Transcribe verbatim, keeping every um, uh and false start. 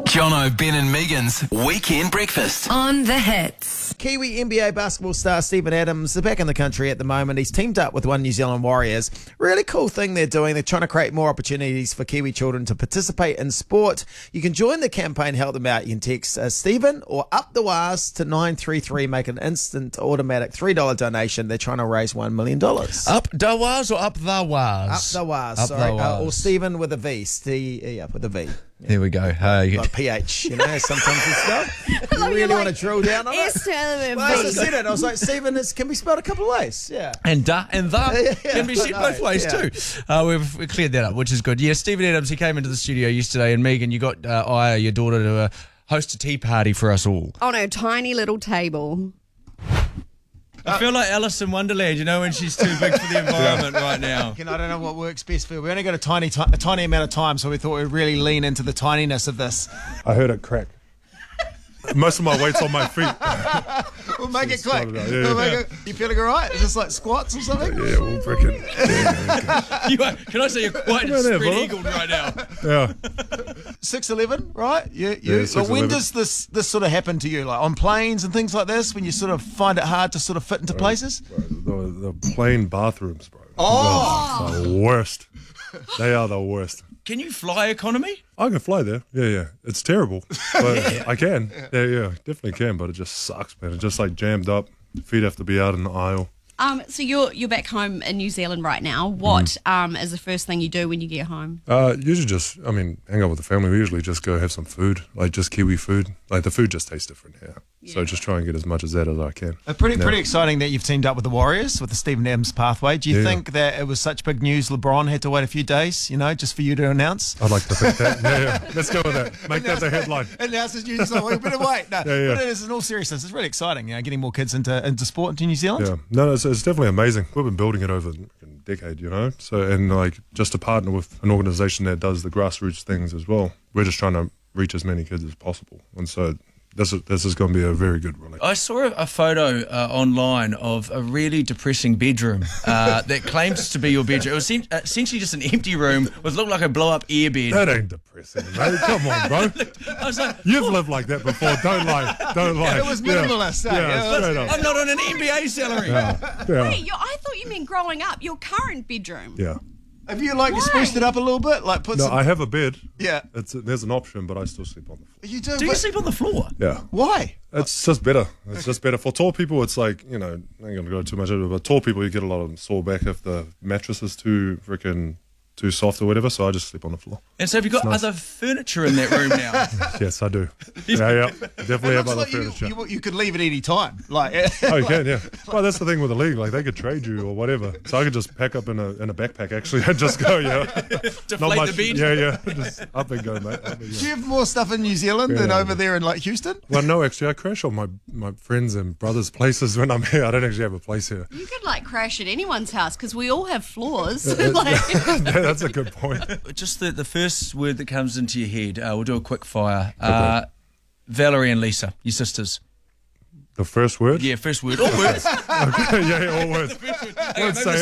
Jono, Ben and Megan's Weekend Breakfast. On the Hits. Kiwi N B A basketball star Steven Adams is back in the country at the moment. He's teamed up with One New Zealand Warriors. Really cool thing they're doing. They're trying to create more opportunities for Kiwi children to participate in sport. You can join the campaign, help them out. You can text uh, Steven or Up the Waz to nine three three. Make an instant automatic three dollars donation. They're trying to raise one million dollars. Up the Waz or Up the Waz? Up the Waz, Up sorry. the Uh, or Waz. Steven with a V. Steve, yeah, with a V. There we go. Hey. Like P H, you know, sometimes it's stuff. You really you're want to like, drill down on it? S Taylor Well, as I said it, I was like, Steven, is, can be spelled a couple of ways. Yeah. And da and the Yeah, can be said I both know, ways yeah. too. Uh, we've, we've cleared that up, which is good. Yeah, Steven Adams, he came into the studio yesterday, and Megan, you got uh, Aya, your daughter, to uh, host a tea party for us all. On a tiny little table. I feel like Alice in Wonderland, you know, when she's too big for the environment right now. I don't know what works best for you. We only got a tiny, ti- a tiny amount of time, so we thought we'd really lean into the tininess of this. I heard it crack. Most of my weight's on my feet. We'll make it quick. Started out, yeah, We'll make yeah. it, you feeling all right? Is this like squats or something? Yeah, we'll freaking. Yeah, You are, can I say you're quite Come on there, spread-eagled right now? yeah. six eleven, right? You, you. Yeah, so when six eleven. does this this sort of happen to you? Like on planes and things like this, when you sort of find it hard to sort of fit into places? Bro, the, the plain bathrooms, bro. Oh! They're the worst. They are the worst. Can you fly economy? I can fly there. Yeah, yeah. It's terrible, but I can. Yeah, yeah, definitely can. But it just sucks, man. It's just like jammed up. Feet have to be out in the aisle. Um, so you're you're back home in New Zealand right now. What Mm. um is the first thing you do when you get home? Uh, usually just, I mean, hang out with the family. We usually just go have some food, like just Kiwi food. Like the food just tastes different here. So just try and get as much as that as I can. Uh, pretty Yeah. pretty exciting that you've teamed up with the Warriors with the Steven Adams pathway. Do you Yeah. think that it was such big news LeBron had to wait a few days, you know, just for you to announce? I'd like to think that. Yeah, yeah. Let's go with that. Make that the headline. Announces news. It's like, well, you better wait. No, Yeah, yeah. but it is in all seriousness. It's really exciting, you know, getting more kids into into sport into New Zealand. Yeah, no, no, it's, it's definitely amazing. We've been building it over a decade, you know. So, and like just to partner with an organisation that does the grassroots things as well. We're just trying to reach as many kids as possible, and so this is this is going to be a very good relationship. I saw a, a photo uh, online of a really depressing bedroom uh, that claims to be your bedroom. It was sen- uh, essentially just an empty room with looked like a blow-up airbed. That ain't depressing, mate. Come on, bro. I was like, You've lived like that before. Don't lie. Don't lie. It was Yeah. minimalist, eh? Yeah, Yeah, straight up. I'm not on an N B A salary. Yeah. Yeah. Wait, you I thought you meant growing up. Your current bedroom. Yeah. Have you like Why? spruced it up a little bit? Like put No, some. I have a bed. yeah. It's there's an option, but I still sleep on the floor. You do. Do you but- sleep on the floor? Yeah. Why? It's just better. It's just better. For tall people, it's like, you know, I ain't going to go too much into it, but tall people, you get a lot of sore back if the mattress is too freaking too soft or whatever, so I just sleep on the floor. And so have you got It's nice. other furniture in that room now? Yes, I do. Yeah, yeah. Definitely It have looks other like you, furniture. you, you could leave at any time. Like, Oh, you can, yeah. Well, that's the thing with the league. Like, they could trade you or whatever. So I could just pack up in a in a backpack, actually, and just go, yeah. Deflate the bed? Yeah, yeah. Just up and go, mate. Up and do go. you have more stuff in New Zealand than Yeah. over there in like Houston? Well, no, actually, I crash on my, my friends' and brothers' places when I'm here. I don't actually have a place here. You could like crash at anyone's house because we all have floors. like, Yeah, that's a good point. Just the, the first word that comes into your head. Uh, we'll do a quick fire. Uh, Valerie and Lisa, your sisters. The first word? Yeah, first word. All words. Okay, yeah, yeah, all words. Okay, Won't maybe say